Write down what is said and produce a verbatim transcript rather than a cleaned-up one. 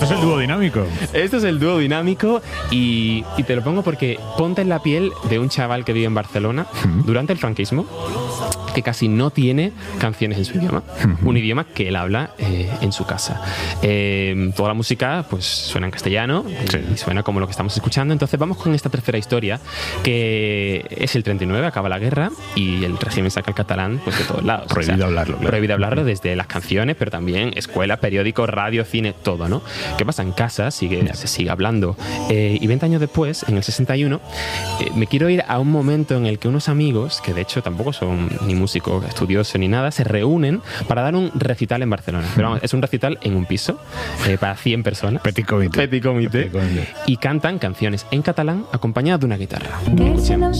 Esto es el dúo dinámico. Esto es el dúo dinámico y, y te lo pongo porque ponte en la piel de un chaval que vive en Barcelona uh-huh. durante el franquismo, que casi no tiene canciones en su idioma, uh-huh. un idioma que él habla eh, en su casa. Eh, toda la música pues suena en castellano sí. y suena como lo que estamos escuchando. Entonces vamos con esta tercera historia, que es el treinta y nueve, acaba la guerra y el régimen saca el catalán pues de todos lados. Prohibido o sea, hablarlo. Claro. Prohibido hablarlo desde las canciones, pero también escuela, periódico, radio, cine, todo, ¿no? ¿Qué pasa? En casa sigue, yeah. se sigue hablando. Eh, y veinte años después, en el sesenta y uno, eh, me quiero ir a un momento en el que unos amigos, que de hecho tampoco son ni músicos estudiosos ni nada, se reúnen para dar un recital en Barcelona. Pero vamos, es un recital en un piso eh, para cien personas. Petit comité. Petit comité. Petit comité. Y cantan canciones en catalán acompañadas de una guitarra. Escuchemos.